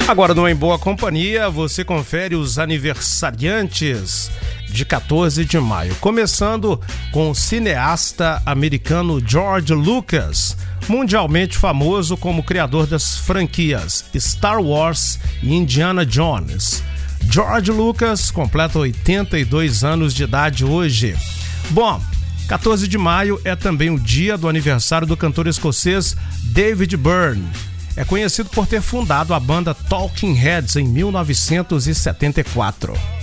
Agora no Em Boa Companhia, você confere os aniversariantes de 14 de maio. Começando com o cineasta americano George Lucas, mundialmente famoso como criador das franquias Star Wars e Indiana Jones. George Lucas completa 82 anos de idade hoje. Bom, 14 de maio é também o dia do aniversário do cantor escocês David Byrne. É conhecido por ter fundado a banda Talking Heads em 1974.